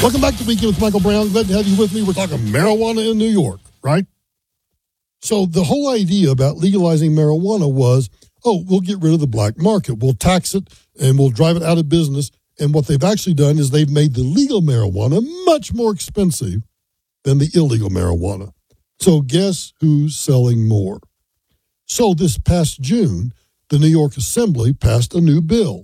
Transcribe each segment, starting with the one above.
Welcome back to Weekend with Michael Brown. Glad to have you with me. We're talking marijuana in New York, right? So the whole idea about legalizing marijuana was, we'll get rid of the black market. We'll tax it and we'll drive it out of business. And what they've actually done is they've made the legal marijuana much more expensive than the illegal marijuana. So guess who's selling more? So this past June, the New York Assembly passed a new bill.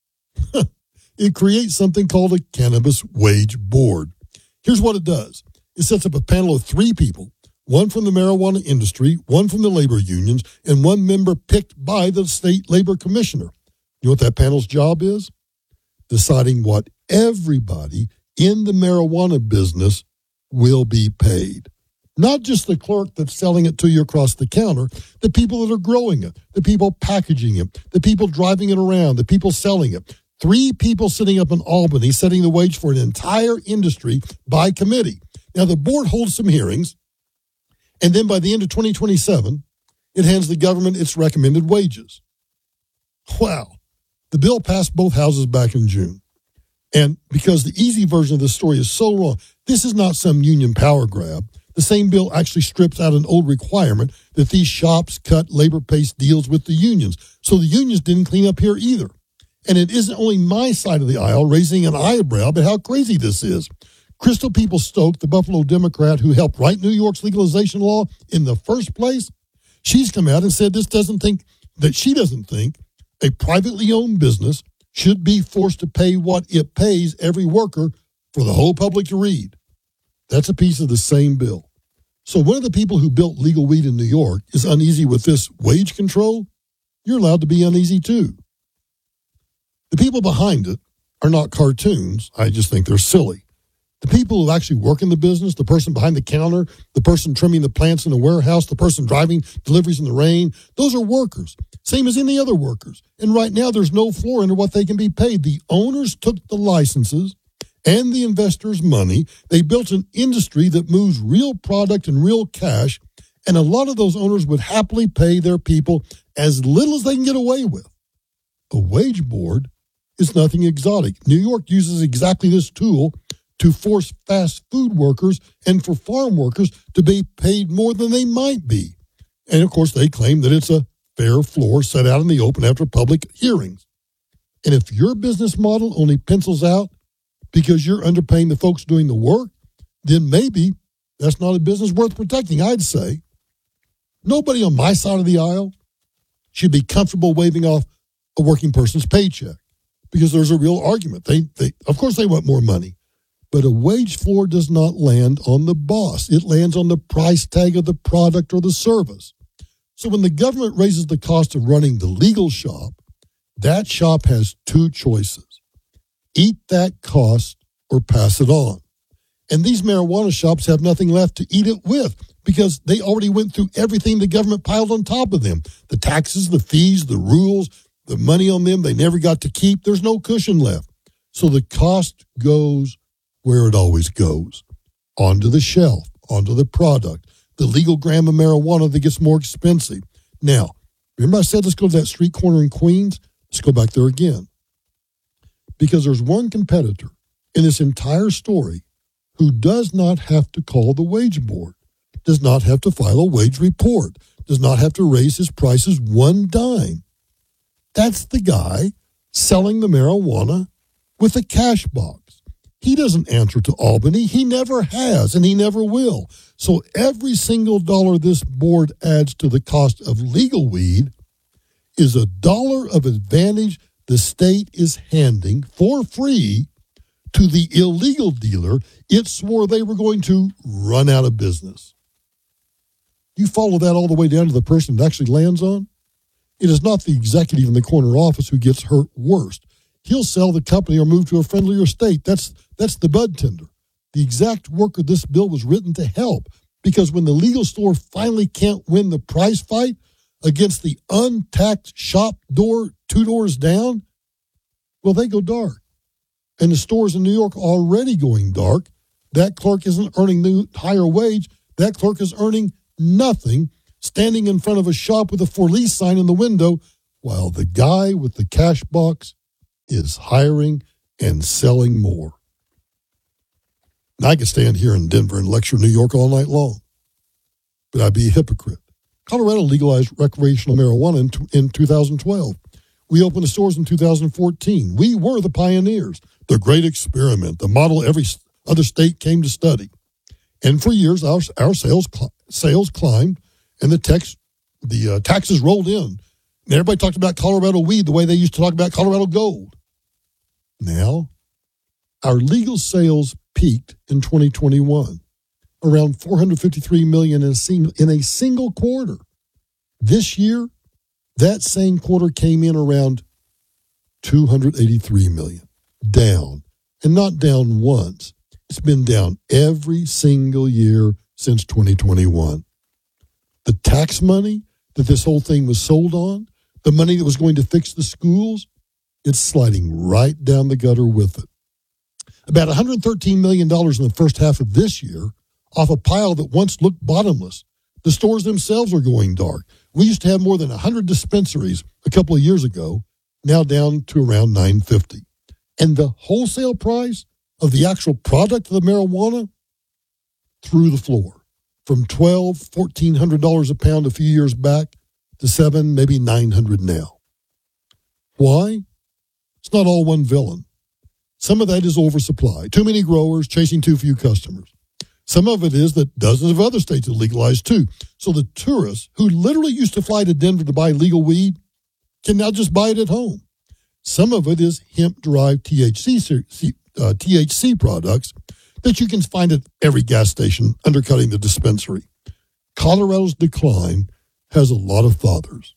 It creates something called a Cannabis Wage Board. Here's what it does. It sets up a panel of 3 people, one from the marijuana industry, one from the labor unions, and one member picked by the state labor commissioner. You know what that panel's job is? Deciding what everybody in the marijuana business will be paid. Not just the clerk that's selling it to you across the counter, the people that are growing it, the people packaging it, the people driving it around, the people selling it. 3 people sitting up in Albany setting the wage for an entire industry by committee. Now, the board holds some hearings, and then by the end of 2027, it hands the government its recommended wages. Wow. The bill passed both houses back in June. And because the easy version of this story is so wrong, this is not some union power grab. The same bill actually strips out an old requirement that these shops cut labor-based deals with the unions. So the unions didn't clean up here either. And it isn't only my side of the aisle raising an eyebrow about how crazy this is. Crystal Peoples-Stokes, the Buffalo Democrat who helped write New York's legalization law in the first place, she's come out and said she doesn't think a privately owned business should be forced to pay what it pays every worker for the whole public to read. That's a piece of the same bill. So one of the people who built legal weed in New York is uneasy with this wage control. You're allowed to be uneasy too. The people behind it are not cartoons. I just think they're silly. The people who actually work in the business, the person behind the counter, the person trimming the plants in the warehouse, the person driving deliveries in the rain, those are workers, same as any other workers. And right now there's no floor under what they can be paid. The owners took the licenses and the investors' money. They built an industry that moves real product and real cash, and a lot of those owners would happily pay their people as little as they can get away with. A wage board is nothing exotic. New York uses exactly this tool to force fast food workers and for farm workers to be paid more than they might be. And of course, they claim that it's a fair floor set out in the open after public hearings. And if your business model only pencils out because you're underpaying the folks doing the work, then maybe that's not a business worth protecting, I'd say. Nobody on my side of the aisle should be comfortable waving off a working person's paycheck, because there's a real argument. They of course they want more money, but a wage floor does not land on the boss. It lands on the price tag of the product or the service. So when the government raises the cost of running the legal shop, that shop has 2 choices. Eat that cost or pass it on. And these marijuana shops have nothing left to eat it with because they already went through everything the government piled on top of them. The taxes, the fees, the rules, the money on them they never got to keep. There's no cushion left. So the cost goes where it always goes, onto the shelf, onto the product, the legal gram of marijuana that gets more expensive. Now, remember I said let's go to that street corner in Queens? Let's go back there again. Because there's one competitor in this entire story who does not have to call the wage board, does not have to file a wage report, does not have to raise his prices 1 dime. That's the guy selling the marijuana with a cash box. He doesn't answer to Albany. He never has, and he never will. So every single dollar this board adds to the cost of legal weed is $1 of advantage the state is handing for free to the illegal dealer it swore they were going to run out of business. You follow that all the way down to the person it actually lands on? It is not the executive in the corner office who gets hurt worst. He'll sell the company or move to a friendlier state. That's the bud tender. The exact worker this bill was written to help, because when the legal store finally can't win the price fight against the untaxed shop door 2 doors down, well, they go dark. And the stores in New York are already going dark. That clerk isn't earning the higher wage. That clerk is earning nothing, standing in front of a shop with a for lease sign in the window, while the guy with the cash box is hiring and selling more. I could stand here in Denver and lecture New York all night long, but I'd be a hypocrite. Colorado legalized recreational marijuana in 2012. We opened the stores in 2014. We were the pioneers, the great experiment, the model every other state came to study. And for years, our sales climbed, and the taxes rolled in. And everybody talked about Colorado weed the way they used to talk about Colorado gold. Now, our legal sales peaked in 2021, around $453 million in a single quarter. This year, that same quarter came in around $283 million, down, and not down once. It's been down every single year since 2021. The tax money that this whole thing was sold on, the money that was going to fix the schools, it's sliding right down the gutter with it. About $113 million in the first half of this year off a pile that once looked bottomless. The stores themselves are going dark. We used to have more than 100 dispensaries a couple of years ago, now down to around 950. And the wholesale price of the actual product of the marijuana through the floor, from $1,200, $1,400 a pound a few years back to $700, maybe $900 now. Why? It's not all one villain. Some of that is oversupply, too many growers chasing too few customers. Some of it is that dozens of other states have legalized too. So the tourists who literally used to fly to Denver to buy legal weed can now just buy it at home. Some of it is hemp-derived THC products that you can find at every gas station undercutting the dispensary. Colorado's decline has a lot of fathers.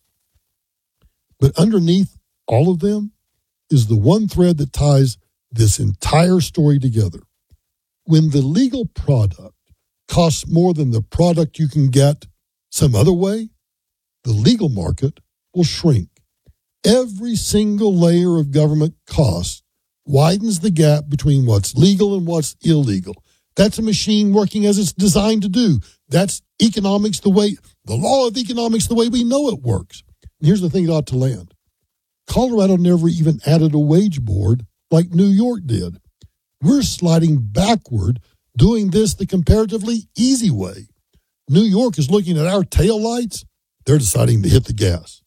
But underneath all of them is the one thread that ties this entire story together. When the legal product costs more than the product you can get some other way, the legal market will shrink. Every single layer of government cost widens the gap between what's legal and what's illegal. That's a machine working as it's designed to do. That's economics the law of economics the way we know it works. And here's the thing that ought to land. Colorado never even added a wage board like New York did. We're sliding backward, doing this the comparatively easy way. New York is looking at our taillights. They're deciding to hit the gas.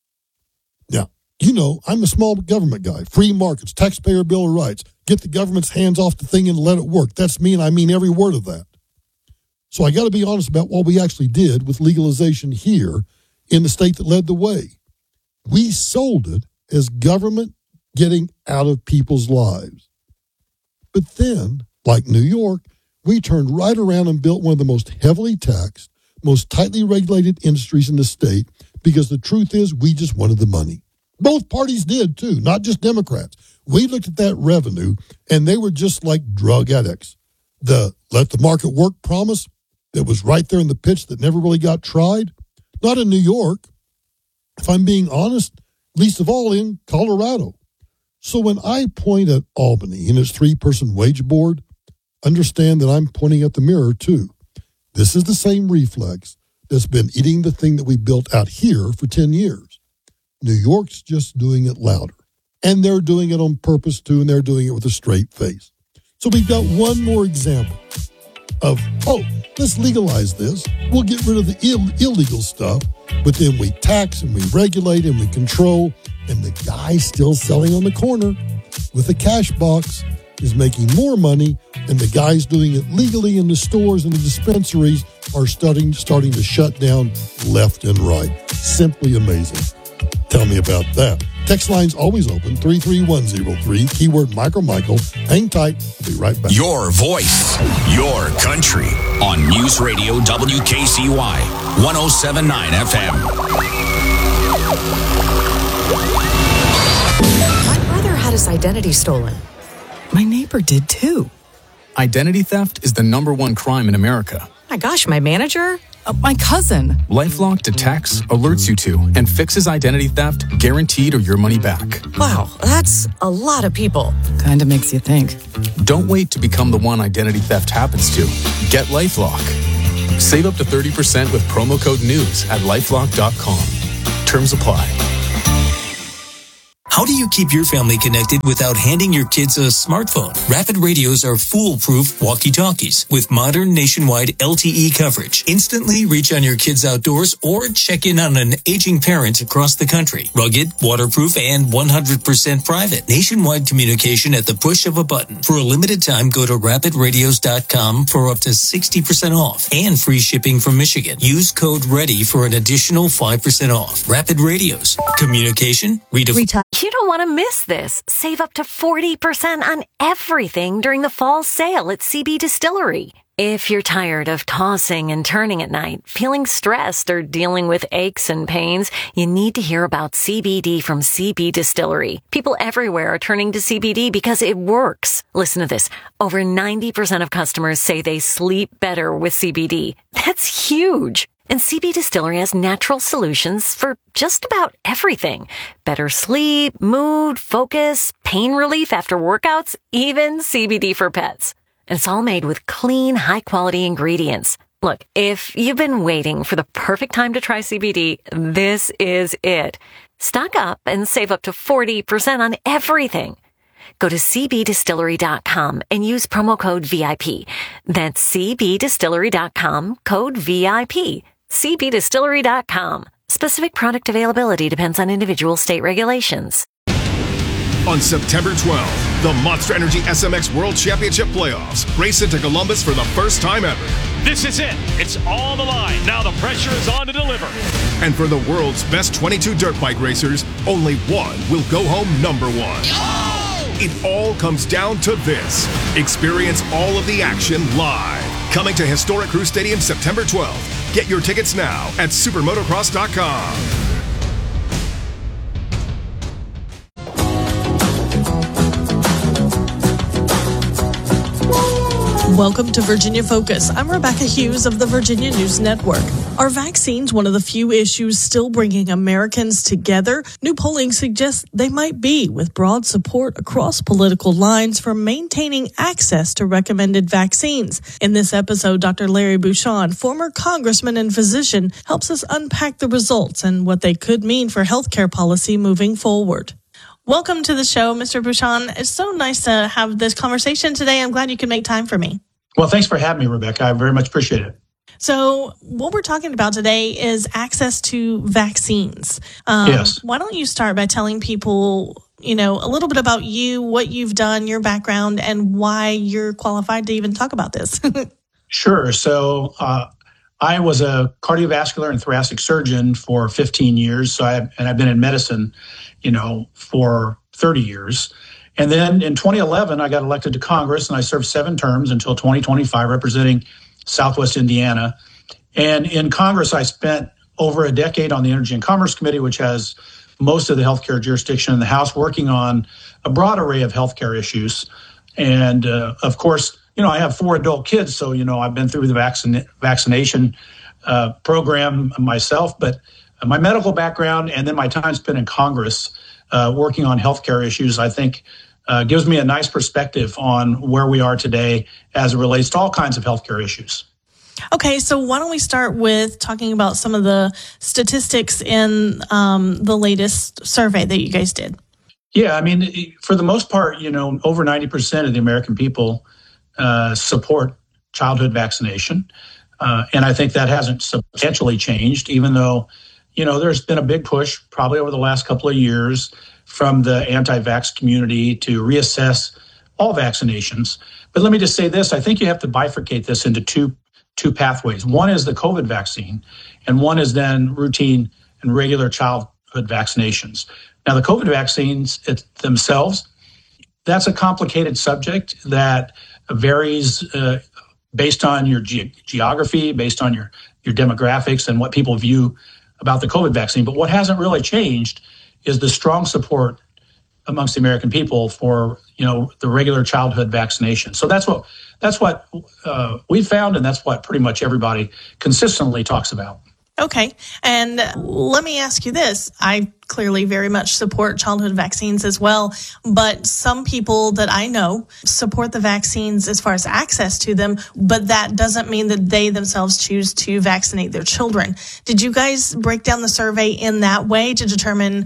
Now, I'm a small government guy. Free markets, taxpayer bill of rights. Get the government's hands off the thing and let it work. That's me, and I mean every word of that. So I got to be honest about what we actually did with legalization here in the state that led the way. We sold it as government getting out of people's lives. But then, like New York, we turned right around and built one of the most heavily taxed, most tightly regulated industries in the state because the truth is we just wanted the money. Both parties did, too, not just Democrats. We looked at that revenue, and they were just like drug addicts. The let the market work promise that was right there in the pitch that never really got tried, not in New York, if I'm being honest, least of all in Colorado. So when I point at Albany and its 3-person wage board, understand that I'm pointing at the mirror too. This is the same reflex that's been eating the thing that we built out here for 10 years. New York's just doing it louder. And they're doing it on purpose too, and they're doing it with a straight face. So we've got one more example of, let's legalize this. We'll get rid of the illegal stuff, but then we tax and we regulate and we control. And the guy still selling on the corner with a cash box is making more money, and the guys doing it legally in the stores and the dispensaries are starting to shut down left and right. Simply amazing. Tell me about that. Text line's always open, 33103, keyword Micro Michael. Hang tight. I'll be right back. Your voice, your country on News Radio WKCY 107.9 FM. My brother had his identity stolen. My neighbor did too. Identity theft is the #1 crime in America. My gosh, my manager? My cousin. LifeLock detects, alerts you to, and fixes identity theft guaranteed or your money back. Wow, that's a lot of people. Kinda makes you think. Don't wait to become the one identity theft happens to. Get LifeLock. Save up to 30% with promo code NEWS at LifeLock.com. Terms apply. How do you keep your family connected without handing your kids a smartphone? Rapid Radios are foolproof walkie-talkies with modern nationwide LTE coverage. Instantly reach on your kids outdoors or check in on an aging parent across the country. Rugged, waterproof, and 100% private. Nationwide communication at the push of a button. For a limited time, go to rapidradios.com for up to 60% off and free shipping from Michigan. Use code READY for an additional 5% off. Rapid Radios. Communication. You don't want to miss this. Save up to 40% on everything during the fall sale at CB Distillery. If you're tired of tossing and turning at night, feeling stressed, or dealing with aches and pains, you need to hear about CBD from CB Distillery. People everywhere are turning to CBD because it works. Listen to this. Over 90% of customers say they sleep better with CBD. That's huge. And CB Distillery has natural solutions for just about everything. Better sleep, mood, focus, pain relief after workouts, even CBD for pets. And it's all made with clean, high-quality ingredients. Look, if you've been waiting for the perfect time to try CBD, this is it. Stock up and save up to 40% on everything. Go to cbdistillery.com and use promo code VIP. That's cbdistillery.com, code VIP. cbdistillery.com. Specific product availability depends on individual state regulations. On September 12th, the Monster Energy SMX World Championship Playoffs race into Columbus for the first time ever. This is it. It's on the line. Now the pressure is on to deliver. And for the world's best 22 dirt bike racers, only one will go home number one. Oh! It all comes down to this. Experience all of the action live. Coming to Historic Crew Stadium September 12th. Get your tickets now at supermotocross.com. Welcome to Virginia Focus. I'm Rebecca Hughes of the Virginia News Network. Are vaccines one of the few issues still bringing Americans together? New polling suggests they might be, with broad support across political lines for maintaining access to recommended vaccines. In this episode, Dr. Larry Bucshon, former congressman and physician, helps us unpack the results and what they could mean for healthcare policy moving forward. Welcome to the show, Mr. Bucshon. It's so nice to have this conversation today. I'm glad you could make time for me. Well, thanks for having me, Rebecca. I very much appreciate it. So what we're talking about today is access to vaccines. Yes. Why don't you start by telling people, a little bit about you, what you've done, your background, and why you're qualified to even talk about this? Sure. So I was a cardiovascular and thoracic surgeon for 15 years. So I've been in medicine, for 30 years. And then in 2011, I got elected to Congress and I served 7 terms until 2025, representing Southwest Indiana. And in Congress, I spent over a decade on the Energy and Commerce Committee, which has most of the healthcare jurisdiction in the House, working on a broad array of healthcare issues. And of course, I have 4 adult kids, so, I've been through the vaccination program myself, but my medical background and then my time spent in Congress working on healthcare issues, I think, gives me a nice perspective on where we are today as it relates to all kinds of healthcare issues. Okay, so why don't we start with talking about some of the statistics in the latest survey that you guys did? Yeah, for the most part, over 90% of the American people support childhood vaccination. And I think that hasn't substantially changed, even though, there's been a big push probably over the last couple of years from the anti-vax community to reassess all vaccinations. But let me just say this. I think you have to bifurcate this into two pathways. One is the COVID vaccine, and one is then routine and regular childhood vaccinations. Now, the COVID vaccines themselves, that's a complicated subject that varies based on your geography, based on your demographics and what people view about the COVID vaccine. But what hasn't really changed is the strong support amongst the American people for, the regular childhood vaccination. So that's what we found, and that's what pretty much everybody consistently talks about. Okay. And let me ask you this. I clearly very much support childhood vaccines as well, but some people that I know support the vaccines as far as access to them, but that doesn't mean that they themselves choose to vaccinate their children. Did you guys break down the survey in that way to determine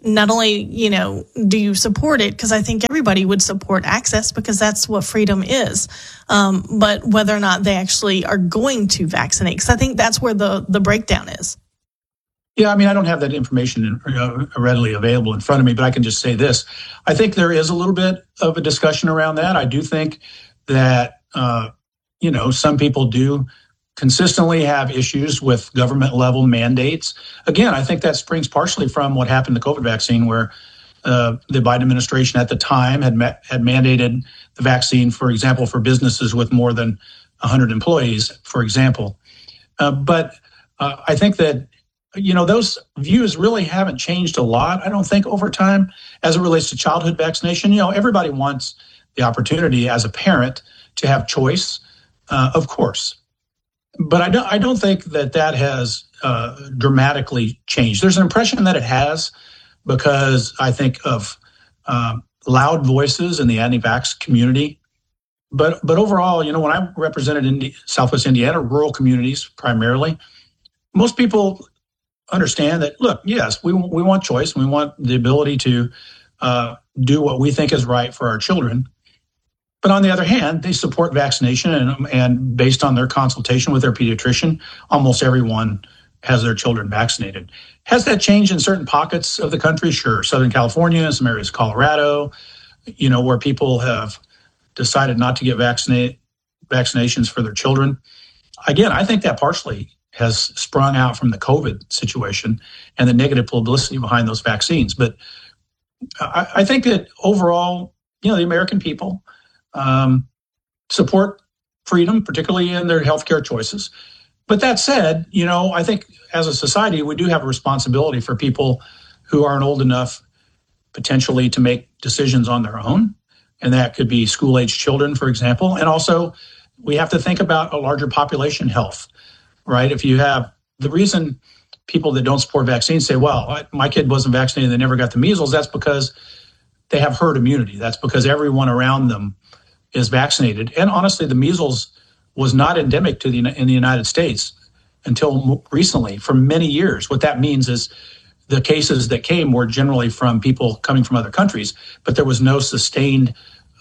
not only, do you support it, because I think everybody would support access because that's what freedom is, but whether or not they actually are going to vaccinate, because I think that's where the breakdown is. Yeah, I mean, I don't have that information readily available in front of me, but I can just say this. I think there is a little bit of a discussion around that. I do think that, some people do consistently have issues with government level mandates. Again, I think that springs partially from what happened to the COVID vaccine, where the Biden administration at the time had mandated the vaccine, for example, for businesses with more than 100 employees, for example. But I think that, those views really haven't changed a lot, I don't think, over time as it relates to childhood vaccination. Everybody wants the opportunity as a parent to have choice, of course. But I don't think that has dramatically changed. There's an impression that it has because I think of loud voices in the anti-vax community. But overall, when I represented Southwest Indiana, rural communities primarily, most people understand that, look, yes, we want choice. We want the ability to do what we think is right for our children. But on the other hand, they support vaccination, and based on their consultation with their pediatrician, almost everyone has their children vaccinated. Has that changed in certain pockets of the country? Sure. Southern California, some areas of Colorado, where people have decided not to get vaccinations for their children. Again, I think that partially has sprung out from the COVID situation and the negative publicity behind those vaccines. But I think that overall, the American people support freedom, particularly in their healthcare choices. But that said, I think as a society, we do have a responsibility for people who aren't old enough potentially to make decisions on their own. And that could be school-age children, for example. And also, we have to think about a larger population health, right? If you have the reason people that don't support vaccines say, well, my kid wasn't vaccinated, they never got the measles, that's because they have herd immunity. That's because everyone around them is vaccinated. And honestly, the measles was not endemic in the United States until recently, for many years. What that means is the cases that came were generally from people coming from other countries, but there was no sustained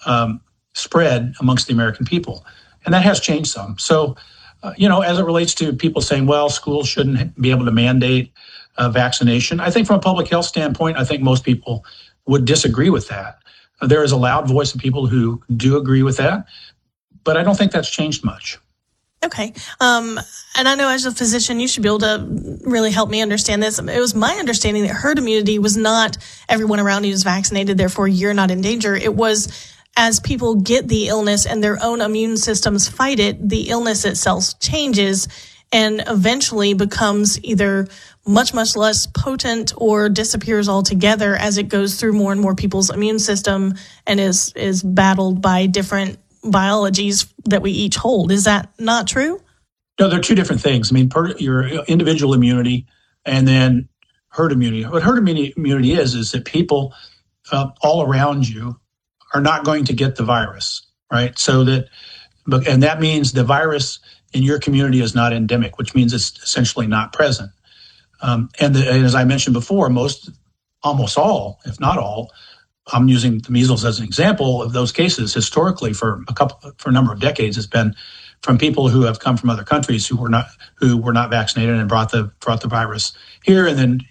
spread amongst the American people. And that has changed some. So, as it relates to people saying, well, schools shouldn't be able to mandate vaccination, I think from a public health standpoint, I think most people would disagree with that. There is a loud voice of people who do agree with that, but I don't think that's changed much. Okay. And I know as a physician, you should be able to really help me understand this. It was my understanding that herd immunity was not everyone around you is vaccinated, therefore you're not in danger. It was as people get the illness and their own immune systems fight it, the illness itself changes and eventually becomes either much, much less potent or disappears altogether as it goes through more and more people's immune system and is battled by different biologies that we each hold. Is that not true? No, they're two different things. I mean, your individual immunity and then herd immunity. What herd immunity is that people all around you are not going to get the virus, right? And that means the virus in your community is not endemic, which means it's essentially not present. And as I mentioned before, almost all, if not all, I'm using the measles as an example of those cases historically for a number of decades has been from people who have come from other countries who were not vaccinated and brought the virus here, and then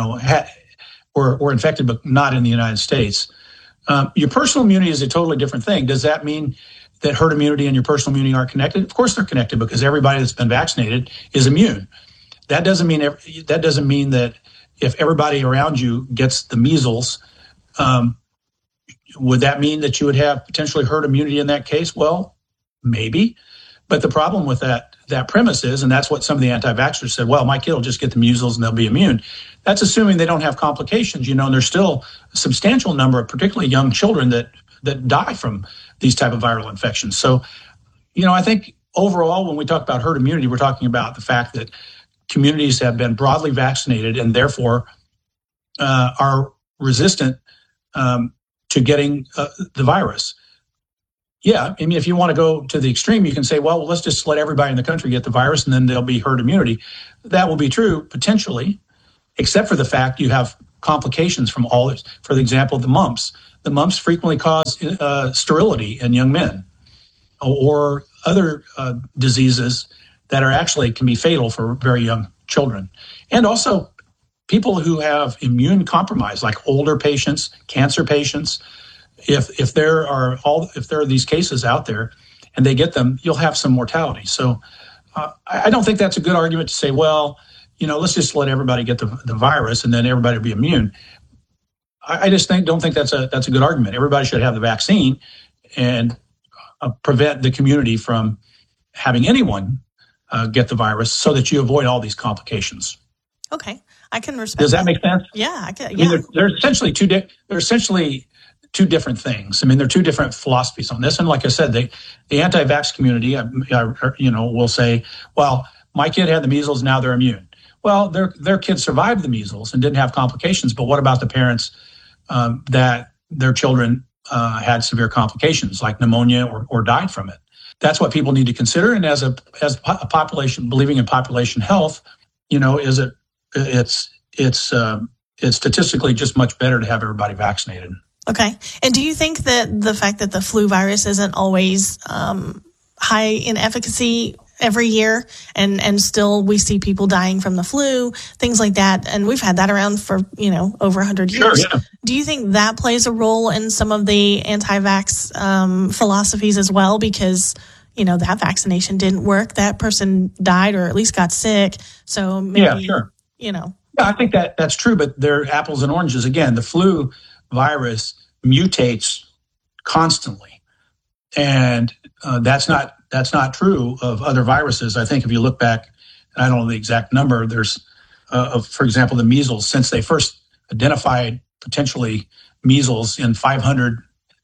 were infected but not in the United States. Your personal immunity is a totally different thing. Does that mean that herd immunity and your personal immunity aren't connected? Of course they're connected, because everybody that's been vaccinated is immune. That doesn't mean that if everybody around you gets the measles, would that mean that you would have potentially herd immunity in that case? Well, maybe. But the problem with that premise is, and that's what some of the anti-vaxxers said, well, my kid will just get the measles and they'll be immune. That's assuming they don't have complications, and there's still a substantial number of particularly young children that die from these type of viral infections. So, I think overall, when we talk about herd immunity, we're talking about the fact that communities have been broadly vaccinated and therefore are resistant to getting the virus. Yeah, I mean, if you want to go to the extreme, you can say, well, let's just let everybody in the country get the virus and then there'll be herd immunity. That will be true, potentially, except for the fact you have complications from all this. For example, the mumps. The mumps frequently cause sterility in young men, or other diseases that are actually can be fatal for very young children. And also people who have immune compromise, like older patients, cancer patients. If there are these cases out there and they get them, you'll have some mortality. So I don't think that's a good argument to say, well, let's just let everybody get the virus and then everybody will be immune. I just don't think that's a good argument. Everybody should have the vaccine and prevent the community from having anyone get the virus, so that you avoid all these complications. Okay, I can respect. Does that make sense? Yeah, I can. Yeah, they're essentially two different things. I mean, they're two different philosophies on this. And like I said, the anti-vax community, will say, well, my kid had the measles, now they're immune. Well, their kids survived the measles and didn't have complications. But what about the parents that their children had severe complications like pneumonia or died from it? That's what people need to consider. And as a population, believing in population health, it's statistically just much better to have everybody vaccinated. Okay. And do you think that the fact that the flu virus isn't always high in efficacy every year, and still we see people dying from the flu, things like that, and we've had that around for over 100 years. Sure, yeah. Do you think that plays a role in some of the anti-vax philosophies as well? Because that vaccination didn't work, that person died or at least got sick. So maybe, yeah, sure. Yeah, I think that's true, but they're apples and oranges. Again, the flu virus mutates constantly, and that's not true of other viruses. I think if you look back, I don't know the exact number, there's, for example, the measles, since they first identified potentially measles in 500,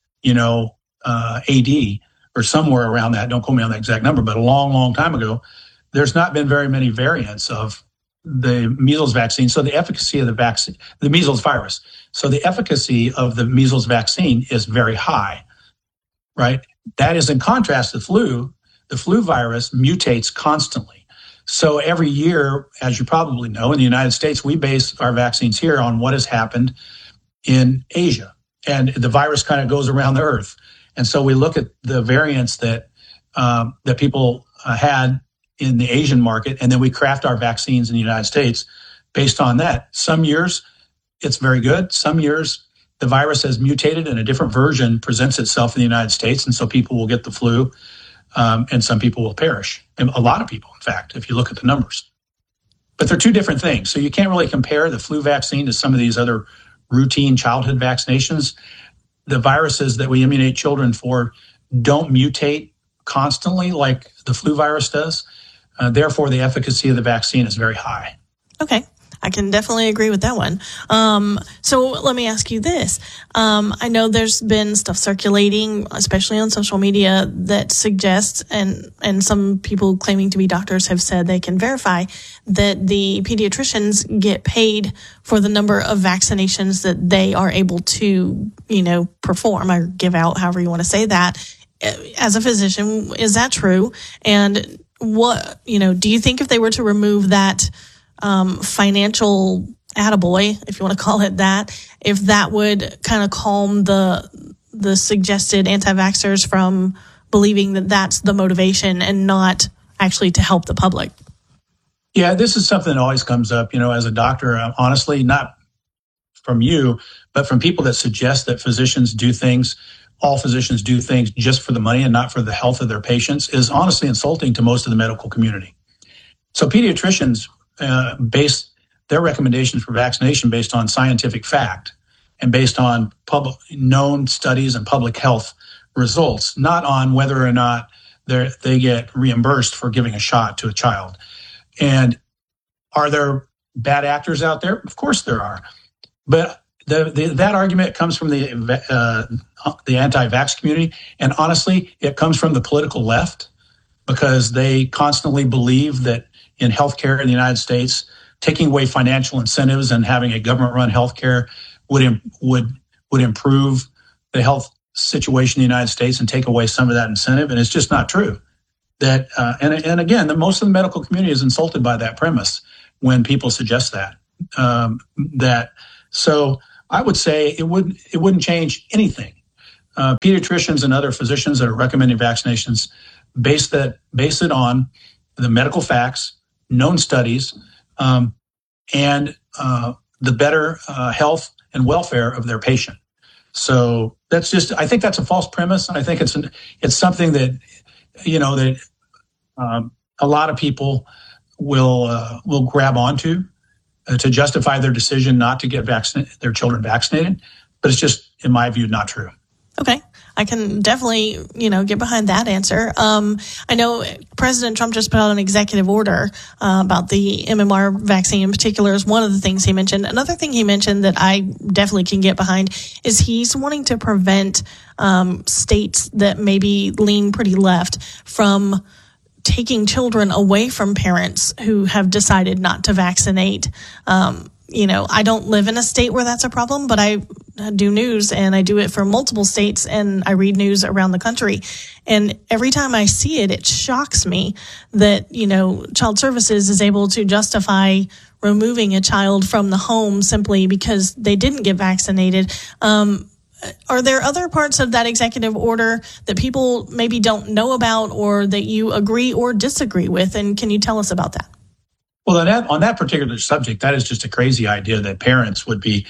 AD or somewhere around that, don't quote me on the exact number, but a long, long time ago, there's not been very many variants of the measles vaccine. So the efficacy of the vaccine, the measles virus, so the efficacy of the measles vaccine is very high, right? That is in contrast to the flu. The flu virus mutates constantly. So every year, as you probably know, in the United States, we base our vaccines here on what has happened in Asia. And the virus kind of goes around the earth. And so we look at the variants that people had in the Asian market, and then we craft our vaccines in the United States based on that. Some years, it's very good. Some years, the virus has mutated and a different version presents itself in the United States, and so people will get the flu, and some people will perish. And a lot of people, in fact, if you look at the numbers. But they're two different things. So you can't really compare the flu vaccine to some of these other routine childhood vaccinations. The viruses that we immunate children for don't mutate constantly like the flu virus does. Therefore, the efficacy of the vaccine is very high. Okay. I can definitely agree with that one. So let me ask you this. I know there's been stuff circulating, especially on social media, that suggests, and some people claiming to be doctors have said they can verify that the pediatricians get paid for the number of vaccinations that they are able to, perform or give out, however you want to say that. As a physician, is that true? And what, do you think if they were to remove that financial attaboy, if you want to call it that, if that would kind of calm the suggested anti-vaxxers from believing that that's the motivation and not actually to help the public? Yeah, this is something that always comes up, as a doctor, honestly, not from you, but from people that suggest that all physicians do things just for the money and not for the health of their patients, is honestly insulting to most of the medical community. So pediatricians base their recommendations for vaccination based on scientific fact and based on known studies and public health results, not on whether or not they get reimbursed for giving a shot to a child. And are there bad actors out there? Of course there are. But that argument comes from the anti-vax community. And honestly, it comes from the political left, because they constantly believe that in healthcare in the United States, taking away financial incentives and having a government-run healthcare would improve the health situation in the United States and take away some of that incentive. And it's just not true. That and again, most of the medical community is insulted by that premise when people suggest that So I would say it wouldn't change anything. Pediatricians and other physicians that are recommending vaccinations base it on the medical facts, known studies, and the better health and welfare of their patient. So I think that's a false premise, and I think it's something that a lot of people will grab onto to justify their decision not to get their children vaccinated. But it's just, in my view, not true. Okay. I can definitely, get behind that answer. I know President Trump just put out an executive order about the MMR vaccine in particular is one of the things he mentioned. Another thing he mentioned that I definitely can get behind is he's wanting to prevent states that maybe lean pretty left from taking children away from parents who have decided not to vaccinate. I don't live in a state where that's a problem, but I do news and I do it for multiple states and I read news around the country. And every time I see it, it shocks me that, Child Services is able to justify removing a child from the home simply because they didn't get vaccinated. Are there other parts of that executive order that people maybe don't know about or that you agree or disagree with? And can you tell us about that? Well, on that particular subject, that is just a crazy idea that parents would be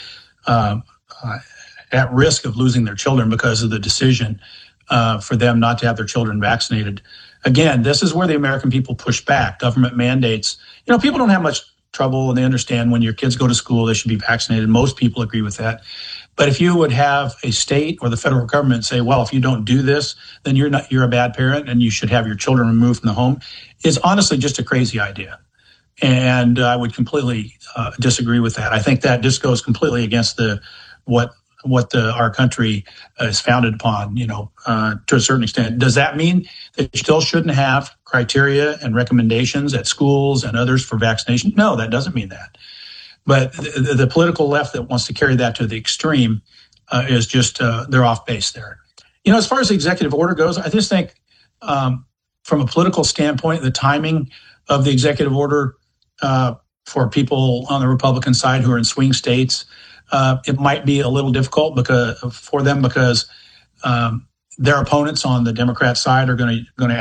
at risk of losing their children because of the decision for them not to have their children vaccinated. Again, this is where the American people push back. Government mandates. People don't have much trouble and they understand when your kids go to school, they should be vaccinated. Most people agree with that. But if you would have a state or the federal government say, well, if you don't do this, then you're a bad parent and you should have your children removed from the home, is honestly just a crazy idea. And I would completely disagree with that. I think that just goes completely against what our country is founded upon, to a certain extent. Does that mean that you still shouldn't have criteria and recommendations at schools and others for vaccination? No, that doesn't mean that. But the political left that wants to carry that to the extreme is just, they're off base there. As far as the executive order goes, I just think from a political standpoint, the timing of the executive order for people on the Republican side who are in swing states, it might be a little difficult for them because their opponents on the Democrat side are going to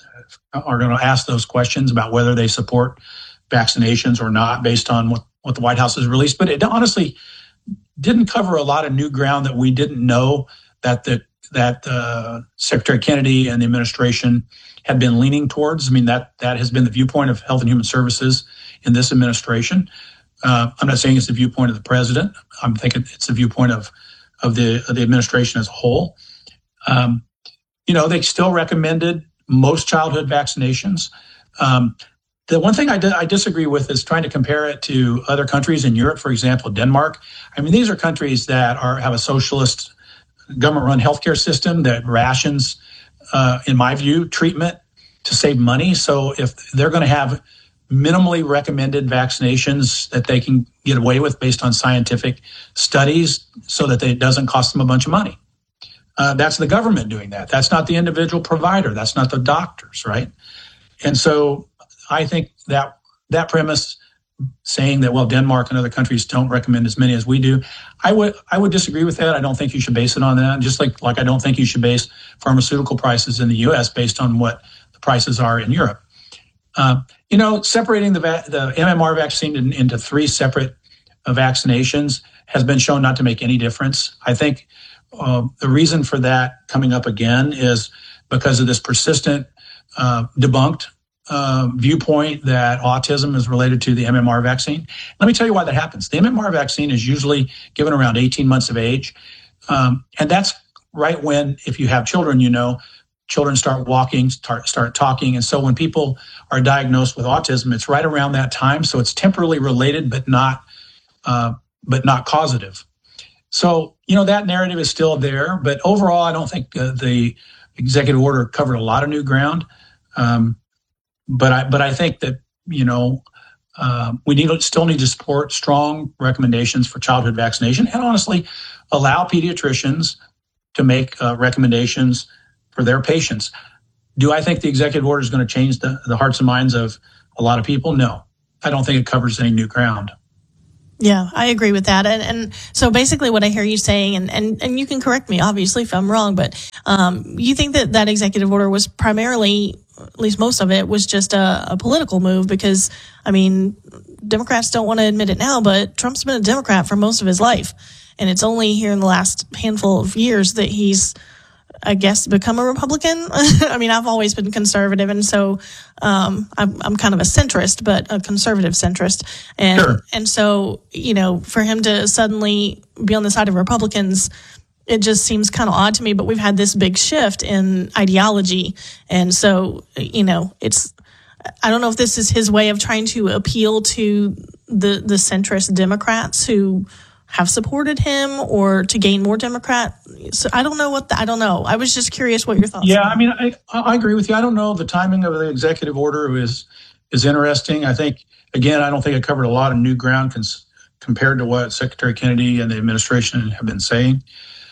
ask those questions about whether they support vaccinations or not based on what the White House has released. But it honestly didn't cover a lot of new ground that we didn't know that Secretary Kennedy and the administration had been leaning towards. I mean, that has been the viewpoint of Health and Human Services in this administration. I'm not saying it's the viewpoint of the president. I'm thinking it's the viewpoint of the administration as a whole. They still recommended most childhood vaccinations. The one thing I disagree with is trying to compare it to other countries in Europe, for example, Denmark. I mean, these are countries that have a socialist government-run healthcare system that rations, in my view, treatment to save money. So if they're going to have minimally recommended vaccinations that they can get away with based on scientific studies so that it doesn't cost them a bunch of money. That's the government doing that. That's not the individual provider. That's not the doctors, right? And so I think that premise saying that, well, Denmark and other countries don't recommend as many as we do, I would disagree with that. I don't think you should base it on that. Just like I don't think you should base pharmaceutical prices in the U.S. based on what the prices are in Europe. Separating the MMR vaccine into three separate vaccinations has been shown not to make any difference. I think the reason for that coming up again is because of this persistent debunked viewpoint that autism is related to the MMR vaccine. Let me tell you why that happens. The MMR vaccine is usually given around 18 months of age. And that's right when, if you have children, children start walking, start talking. And so when people are diagnosed with autism, it's right around that time. So it's temporally related, but not causative. So, that narrative is still there. But overall, I don't think the executive order covered a lot of new ground. But I think that, we still need to support strong recommendations for childhood vaccination and honestly allow pediatricians to make recommendations for their patients. Do I think the executive order is going to change the hearts and minds of a lot of people? No, I don't think it covers any new ground. Yeah, I agree with that. And so basically what I hear you saying, and you can correct me, obviously, if I'm wrong, but you think that executive order was primarily, at least most of it, was just a political move because, I mean, Democrats don't want to admit it now, but Trump's been a Democrat for most of his life. And it's only here in the last handful of years that he's, I guess, become a Republican. I mean, I've always been conservative, and so I'm kind of a centrist, but a conservative centrist. And Sure. And so, for him to suddenly be on the side of Republicans, it just seems kind of odd to me. But we've had this big shift in ideology, and so it's. I don't know if this is his way of trying to appeal to the centrist Democrats who have supported him, or to gain more Democrat. So I don't know I don't know. I was just curious what your thoughts Yeah, are. I mean, I agree with you. I don't know. The timing of the executive order is interesting. I think, again, I don't think it covered a lot of new ground compared to what Secretary Kennedy and the administration have been saying.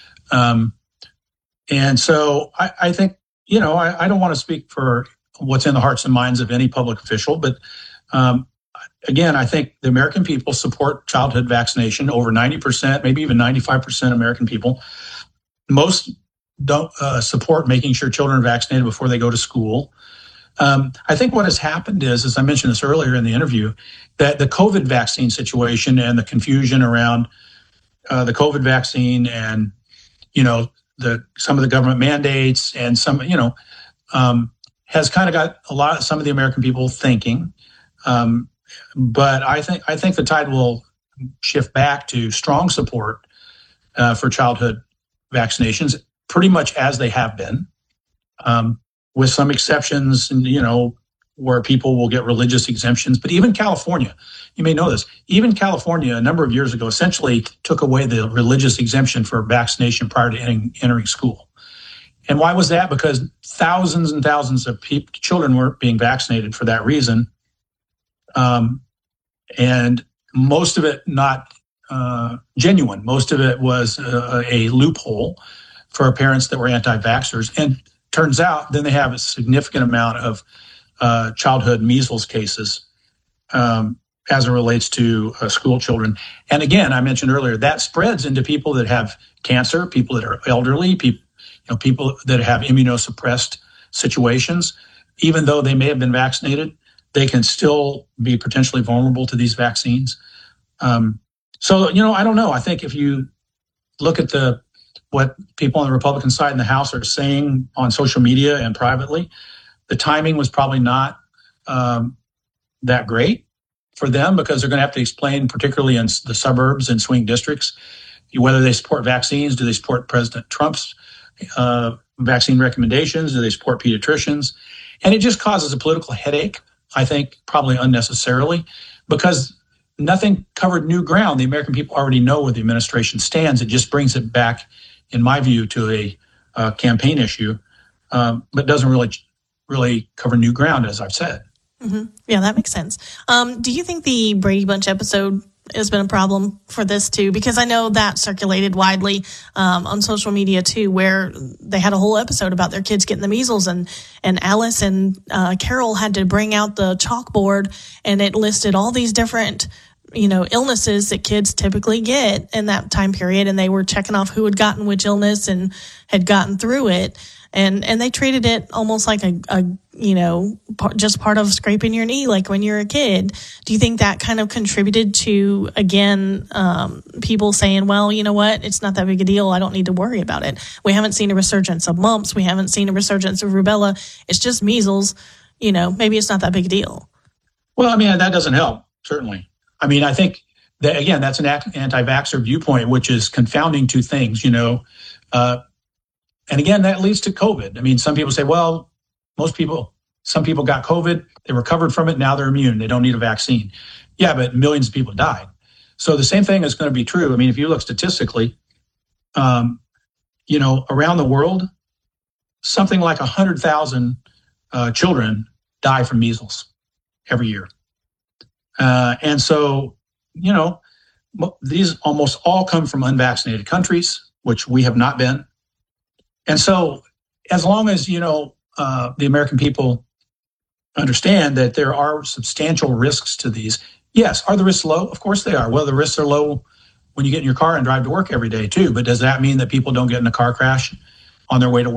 And so I think, I don't want to speak for what's in the hearts and minds of any public official, but again, I think the American people support childhood vaccination. Over 90%, maybe even 95% American people. Most don't support making sure children are vaccinated before they go to school. I think what has happened is, as I mentioned this earlier in the interview, that the COVID vaccine situation and the confusion around the COVID vaccine and, some of the government mandates and some, has kind of got some of the American people thinking. But I think the tide will shift back to strong support for childhood vaccinations, pretty much as they have been, with some exceptions, where people will get religious exemptions. But even California, you may know this, even California a number of years ago essentially took away the religious exemption for vaccination prior to entering school. And why was that? Because thousands and thousands of children weren't being vaccinated for that reason. And most of it not genuine. Most of it was a loophole for parents that were anti-vaxxers. And turns out then they have a significant amount of childhood measles cases as it relates to school children. And again, I mentioned earlier, that spreads into people that have cancer, people that are elderly, people that have immunosuppressed situations. Even though they may have been vaccinated, they can still be potentially vulnerable to these vaccines. So, I don't know. I think if you look at what people on the Republican side in the House are saying on social media and privately, the timing was probably not that great for them, because they're going to have to explain, particularly in the suburbs and swing districts, whether they support vaccines. Do they support President Trump's vaccine recommendations? Do they support pediatricians? And it just causes a political headache, I think, probably unnecessarily, because nothing covered new ground. The American people already know where the administration stands. It just brings it back, in my view, to a campaign issue, but doesn't really cover new ground, as I've said. Mm-hmm. Yeah, that makes sense. Do you think the Brady Bunch episode has been a problem for this too? Because I know that circulated widely on social media too, where they had a whole episode about their kids getting the measles, and Alice and Carol had to bring out the chalkboard, and it listed all these different illnesses that kids typically get in that time period, and they were checking off who had gotten which illness and had gotten through it. And they treated it almost like just part of scraping your knee, like when you're a kid. Do you think that kind of contributed to, again, people saying, well, you know what, it's not that big a deal, I don't need to worry about it. We haven't seen a resurgence of mumps. We haven't seen a resurgence of rubella. It's just measles. Maybe it's not that big a deal. Well, I mean, that doesn't help, certainly. I mean, I think that, again, that's an anti-vaxxer viewpoint, which is confounding two things, and again, that leads to COVID. I mean, some people say, well, some people got COVID, they recovered from it, now they're immune, they don't need a vaccine. Yeah, but millions of people died. So the same thing is going to be true. I mean, if you look statistically, around the world, something like 100,000 children die from measles every year. And so, these almost all come from unvaccinated countries, which we have not been. And so as long as, the American people understand that there are substantial risks to these, Yes. Are the risks low? Of course they are. Well, the risks are low when you get in your car and drive to work every day too. But does that mean that people don't get in a car crash on their way to work?